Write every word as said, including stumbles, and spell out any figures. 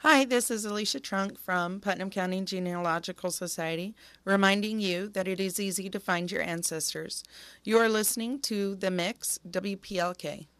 Hi, this is Alicia Trunk from Putnam County Genealogical Society, reminding you that it is easy to find your ancestors. You are listening to The Mix, W P L K.